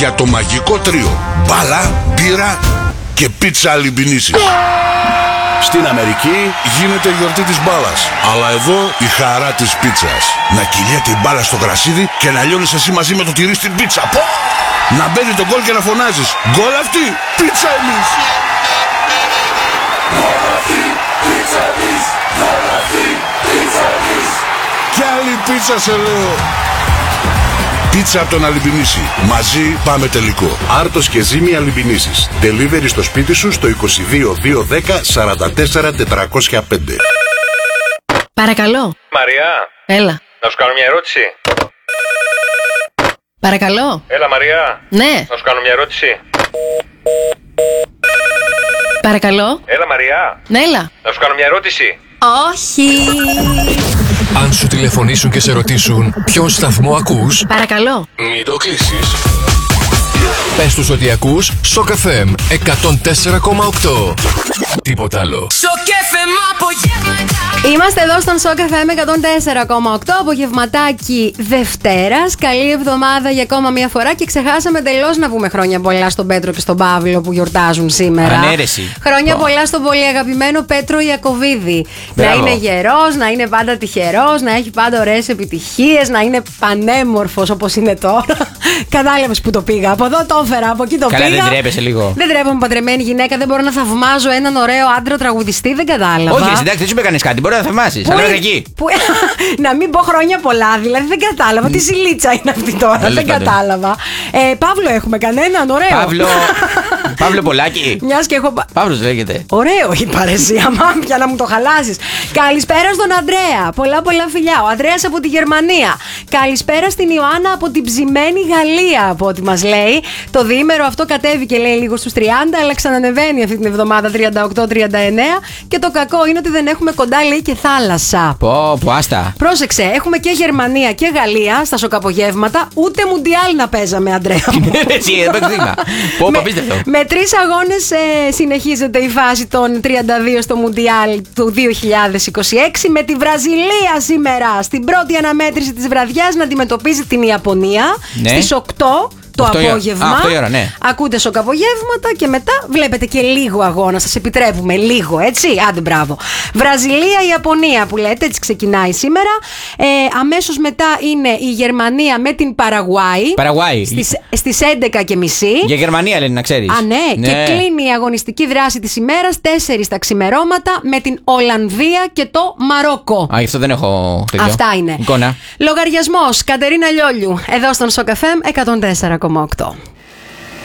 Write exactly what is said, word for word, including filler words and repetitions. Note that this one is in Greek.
για το μαγικό τρίο μπάλα, μπύρα και πίτσα Λιμπινίσης. Στην Αμερική γίνεται η γιορτή της μπάλας, αλλά εδώ η χαρά της πίτσας. Να κυλιέται η μπάλα στο γρασίδι και να λιώνεις εσύ μαζί με το τυρί στην πίτσα. Πω! Να μπαίνει το γκολ και να φωνάζεις γκολ αυτή, πίτσα εμείς. Γκολ αυτή, πίτσα εμείς. Γκολ αυτή, πίτσα εμείς. Κι άλλη πίτσα σε λέω. Πίτσα από τον Αλιμπινίση. Μαζί πάμε τελικό. Άρτος και Ζήμη Αλιμπινίσης. Delivery στο σπίτι σου στο είκοσι δύο δύο δέκα σαράντα τέσσερα τετρακόσια πέντε. Παρακαλώ. Μαριά. Έλα. Να σου κάνω μια ερώτηση. Παρακαλώ. Έλα Μαριά. Ναι. Να σου κάνω μια ερώτηση. Παρακαλώ. Έλα Μαριά. Ναι, έλα. Να σου κάνω μια ερώτηση. Όχι. Αν σου τηλεφωνήσουν και σε ρωτήσουν ποιον σταθμό ακούς, Παρακαλώ. μην το κλείσεις. Πες τους ότι ακούς Σοκ εφ εμ εκατόν τέσσερα κόμμα οκτώ. Τίποτα άλλο. Είμαστε εδώ στον Σοκ εφ εμ εκατόν τέσσερα κόμμα οκτώ, απογευματάκι Δευτέρας. Καλή εβδομάδα για ακόμα μια φορά και ξεχάσαμε τελώς να πούμε χρόνια πολλά στον Πέτρο και στον Παύλο που γιορτάζουν σήμερα. Ανέρεση. Χρόνια Oh. πολλά στον πολύ αγαπημένο Πέτρο Ιακωβίδη. Μπράβο. Να είναι γερός, να είναι πάντα τυχερός, να έχει πάντα ωραίες επιτυχίες, να είναι πανέμορφος όπως είναι τώρα. Κατάλαβες που το πήγα. Από εδώ το έφερα, από εκεί το Καλά, πήγα. δεν τρέπεσαι λίγο. Δεν τρέπομαι, παντρεμένη γυναίκα, δεν μπορώ να θαυμάζω έναν ωραίο άντρα τραγουδιστή, δεν κατάλαβα. Όχι, εντάξει, δεν σου είπε κανείς κάτι. Μπορεί να θαυμάσεις. Αλλά μέχρι εκεί. Που... να μην πω χρόνια πολλά, δηλαδή δεν κατάλαβα. Τι ζηλίτσα είναι αυτή τώρα, Τέλος δεν πάντων. κατάλαβα. Ε, Παύλο, έχουμε κανέναν ωραίο. Παύλο. Παύλο Πολάκη. Μιας και έχω. Παύλος λέγεται. Ωραίο η παρεσία, μάμπια να μου το χαλάσεις. Καλησπέρα στον Ανδρέα. Πολλά πολλά φιλιά. Ο Ανδρέας από τη Γερμανία. Καλησπέρα στην Ιωάννα από την ψημένη Γαλλία, από ό,τι μας λέει. Το διήμερο αυτό κατέβηκε, λέει, λίγο στους τριάντα, αλλά ξανανεβαίνει αυτή την εβδομάδα τριάντα οκτώ τριάντα εννέα. Και το κακό είναι ότι δεν έχουμε κοντά, λέει, και θάλασσα. Πω, πω, άστα. Πρόσεξε, έχουμε και Γερμανία και Γαλλία στα σοκαπογεύματα. Ούτε μουντιάλ να παίζαμε, Ανδρέα μου. Εσύ, δεν παίξω δείγμα. Πω, πω, απίστευτο. Με τρεις αγώνες ε, συνεχίζεται η φάση των τριάντα δύο στο Μουντιάλ του δύο χιλιάδες είκοσι έξι, με τη Βραζιλία σήμερα στην πρώτη αναμέτρηση της βραδιάς να αντιμετωπίζει την Ιαπωνία, Ναι. στις οκτώ το οκτώ η ώρα. απόγευμα. Α, οκτώ η ώρα, ναι. Ακούτε σοκαπογεύματα και μετά βλέπετε και λίγο αγώνα. Σας επιτρέπουμε λίγο, έτσι. Άντε, μπράβο. Βραζιλία-Ιαπωνία που λέτε, έτσι ξεκινάει σήμερα. Ε, αμέσως μετά είναι η Γερμανία με την Παραγουάη. Παραγουάη. Στις, στις έντεκα και μισή. Για Γερμανία λένε, να ξέρεις. Α, ναι. Και κλείνει η αγωνιστική δράση της ημέρας τέσσερις τα ξημερώματα με την Ολλανδία και το Μαρόκο. Α, γι' αυτό δεν έχω τέτοιο. Αυτά είναι. Εικόνα. Λογαριασμός Κατερίνα Λιόλιου εδώ στον Σοκ εφ εμ εκατόν τέσσερα κόμμα οκτώ.